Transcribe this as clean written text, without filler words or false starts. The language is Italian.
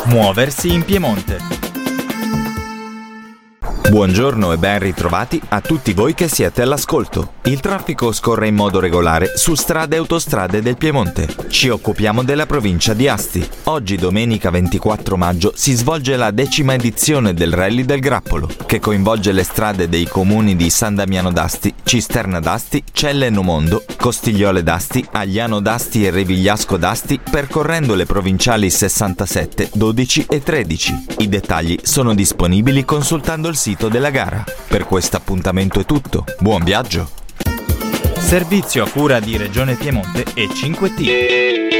Muoversi in Piemonte. Buongiorno e ben ritrovati a tutti voi che siete all'ascolto. Il traffico scorre in modo regolare su strade e autostrade del Piemonte. Ci occupiamo della provincia di Asti. Oggi, domenica 24 maggio, si svolge la 10ª edizione del Rally del Grappolo, che coinvolge le strade dei comuni di San Damiano d'Asti, Cisterna d'Asti, Celle Nomondo, Costigliole d'Asti, Agliano d'Asti e Revigliasco d'Asti, percorrendo le provinciali 67, 12 e 13. I dettagli sono disponibili consultando il sito della gara. Per questo appuntamento è tutto. Buon viaggio! Servizio a cura di Regione Piemonte e 5T.